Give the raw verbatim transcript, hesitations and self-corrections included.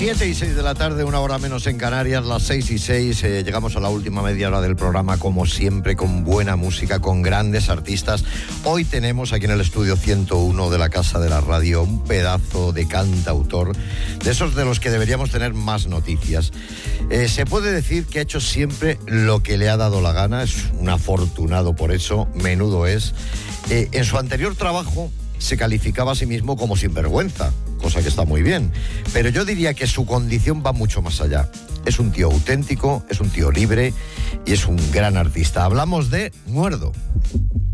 siete y seis de la tarde, una hora menos en Canarias, las seis y seis. Eh, llegamos a la última media hora del programa, como siempre, con buena música, con grandes artistas. Hoy tenemos aquí en el estudio ciento uno de la Casa de la Radio un pedazo de cantautor, de esos de los que deberíamos tener más noticias. Eh, se puede decir que ha hecho siempre lo que le ha dado la gana, es un afortunado por eso, menudo es. Eh, en su anterior trabajo se calificaba a sí mismo como sinvergüenza, cosa que está muy bien, pero yo diría que su condición va mucho más allá. Es un tío auténtico, es un tío libre y es un gran artista. Hablamos de Muerdo.